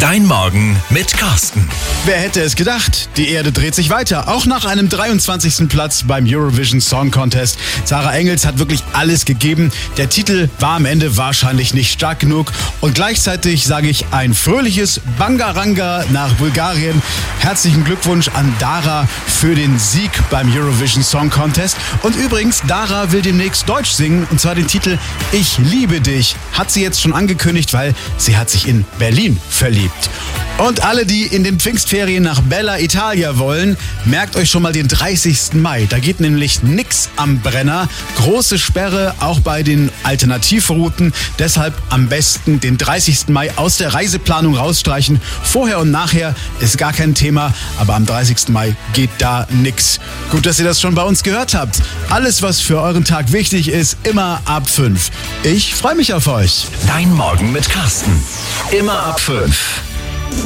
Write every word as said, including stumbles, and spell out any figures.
Dein Morgen mit Carsten. Wer hätte es gedacht? Die Erde dreht sich weiter, auch nach einem dreiundzwanzigsten Platz beim Eurovision Song Contest. Sarah Engels hat wirklich alles gegeben. Der Titel war am Ende wahrscheinlich nicht stark genug. Und gleichzeitig sage ich ein fröhliches Bangaranga nach Bulgarien. Herzlichen Glückwunsch an Dara für den Sieg beim Eurovision Song Contest. Und übrigens, Dara will demnächst Deutsch singen, und zwar den Titel Ich liebe dich. Hat sie jetzt schon angekündigt, weil sie hat sich in Berlin verliebt. Und alle, die in den Pfingstferien nach Bella Italia wollen, merkt euch schon mal den dreißigsten Mai. Da geht nämlich nix am Brenner. Große Sperre auch bei den Alternativrouten. Deshalb am besten den dreißigsten Mai aus der Reiseplanung rausstreichen. Vorher und nachher ist gar kein Thema, aber am dreißigsten Mai geht da nix. Gut, dass ihr das schon bei uns gehört habt. Alles, was für euren Tag wichtig ist, immer ab fünf. Ich freue mich auf euch. Dein Morgen mit Carsten. Immer ab fünf.